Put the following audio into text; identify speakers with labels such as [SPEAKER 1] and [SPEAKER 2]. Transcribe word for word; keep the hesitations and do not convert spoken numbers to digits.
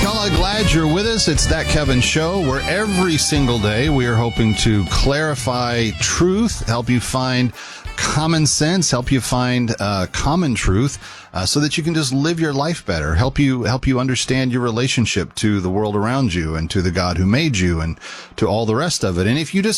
[SPEAKER 1] Color, glad you're with us. It's That Kevin Show, where every single day we are hoping to clarify truth, help you find common sense, help you find uh, common truth, uh, so that you can just live your life better, help you help you understand your relationship to the world around you and to the God who made you and to all the rest of it. And if you just